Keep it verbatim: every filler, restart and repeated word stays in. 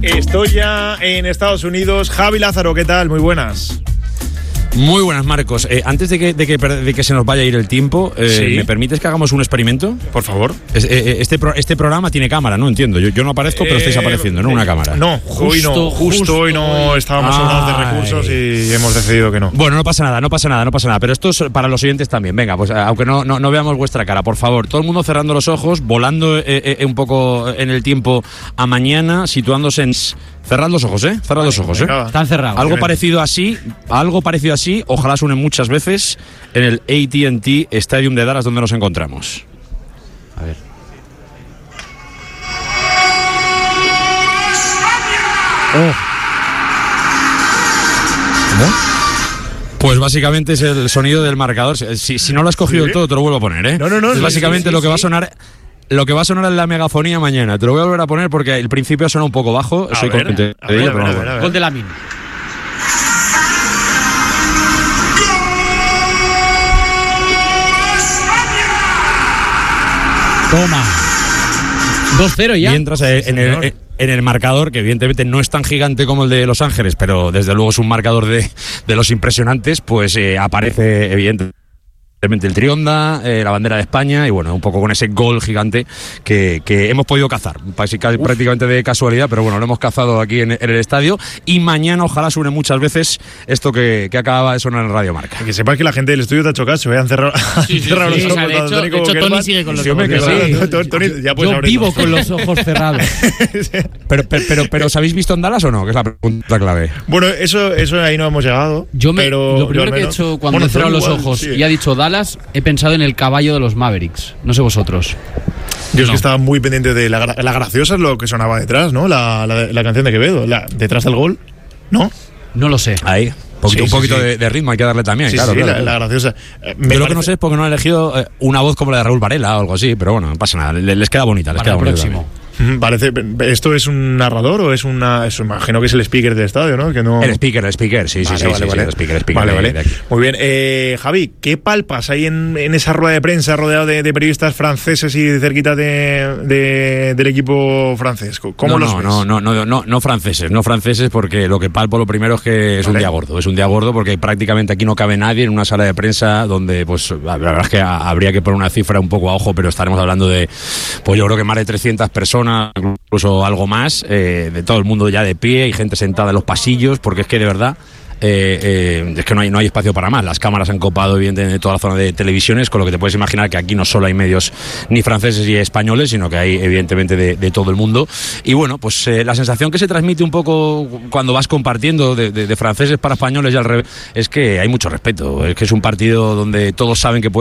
Estoy ya en Estados Unidos. Javi Lázaro, ¿qué tal? Muy buenas. Muy buenas, Marcos. Eh, antes de que, de, que, de que se nos vaya a ir el tiempo, eh, ¿Sí? ¿me permites que hagamos un experimento? Por favor. Es, eh, este, pro, este programa tiene cámara, ¿no? Entiendo. Yo, yo no aparezco, pero estáis apareciendo, ¿no? Una cámara. No, justo, hoy no. Justo, justo hoy no estábamos hablando de recursos y hemos decidido que no. Bueno, no pasa nada, no pasa nada, no pasa nada. Pero esto es para los oyentes también. Venga, pues aunque no, no, no veamos vuestra cara, por favor. Todo el mundo cerrando los ojos, volando eh, eh, un poco en el tiempo a mañana, situándose en... Cerrad los ojos, ¿eh? Cerrad los ojos, ¿eh? Están cerrados. Algo parecido así, algo parecido así, ojalá suene muchas veces en el A T and T Stadium de Dallas donde nos encontramos. A ver. Oh. ¿Cómo? Pues básicamente es el sonido del marcador. Si, si no lo has cogido ¿Sí? del todo, te lo vuelvo a poner, ¿eh? No, no, no. Es básicamente sí, sí, lo que sí. va a sonar... Lo que va a sonar en la megafonía mañana. Te lo voy a volver a poner porque el principio suena un poco bajo. A Soy ver, consciente a ver, de ello, a ver, pero a ver, a ver. Gol de Lamin. Toma. dos cero ya. Mientras eh, en, el, en el marcador, que evidentemente no es tan gigante como el de Los Ángeles, pero desde luego es un marcador de, de los impresionantes, pues eh, aparece evidentemente el Trionda, eh, la bandera de España y bueno, un poco con ese gol gigante que, que hemos podido cazar, prácticamente de casualidad, pero bueno, lo hemos cazado aquí en, en el estadio y mañana ojalá suene muchas veces esto que, que acababa de sonar en Radio Marca. Que sepas que la gente del estudio te ha hecho caso, ¿eh? Han cerrado, sí, sí, cerrado sí, los sí, ojos. De hecho, de hecho Tony sigue con los ojos cerrados. Yo vivo con los ojos cerrados. pero, pero, pero, pero ¿os habéis visto en Dallas o no? Que es la pregunta clave. Bueno, eso, eso ahí no hemos llegado. Yo me, pero lo primero que he hecho cuando bueno, he cerrado los igual, ojos sí. y ha dicho Dallas, he pensado en el caballo de los Mavericks. No sé vosotros. Yo es no. que estaba muy pendiente de la, la graciosa, es lo que sonaba detrás, ¿no? La, la, la canción de Quevedo, la, detrás del gol, ¿no? No lo sé. Ahí. Poquito, sí, un poquito sí, sí. De, de ritmo hay que darle también, sí, claro. Sí, claro, la, claro. la graciosa. Eh, Yo lo que no sé es porque no han elegido eh, una voz como la de Raúl Varela o algo así, pero bueno, no pasa nada. Les, les queda bonita, les Para queda el bonita. próximo. También. Parece, ¿esto es un narrador o es una...? Es, imagino que es el speaker del estadio, ¿no? Que no... El speaker, el speaker, sí, vale, sí, vale, sí, vale. sí, el speaker, el speaker. Vale, de, vale. De Muy bien. Eh, Javi, ¿qué palpas hay en, en esa rueda de prensa rodeado de, de periodistas franceses y cerquita de, de, del equipo francés? ¿Cómo no, los no, ves? No, no, no, no, no franceses, no franceses porque lo que palpo lo primero es que es vale. un día gordo, es un día gordo porque prácticamente aquí no cabe nadie en una sala de prensa donde, pues, la verdad es que habría que poner una cifra un poco a ojo, pero estaremos hablando de, pues yo creo que más de trescientas personas, incluso algo más. Eh, de todo el mundo ya de pie y gente sentada en los pasillos, porque es que de verdad eh, eh, es que no hay, no hay espacio para más. Las cámaras han copado evidentemente toda la zona de televisiones, con lo que te puedes imaginar que aquí no solo hay medios ni franceses ni españoles, sino que hay evidentemente de, de todo el mundo. Y bueno, pues eh, la sensación que se transmite un poco cuando vas compartiendo de, de, de franceses para españoles y al revés, es que hay mucho respeto, es que es un partido donde todos saben que puede